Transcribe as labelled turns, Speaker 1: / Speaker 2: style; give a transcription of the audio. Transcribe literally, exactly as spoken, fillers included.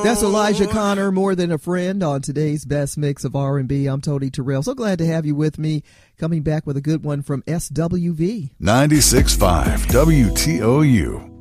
Speaker 1: That's Elijah Connor, More Than a Friend, on today's Best Mix of R and B. I'm Tony Terrell. So glad to have you with me. Coming back with a good one from S W V.
Speaker 2: ninety-six point five W T O U.